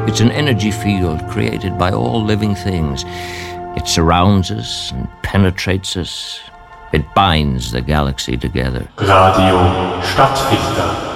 It's an energy field created by all living things. It surrounds us and penetrates us. It binds the galaxy together. Radio Stadtfilter.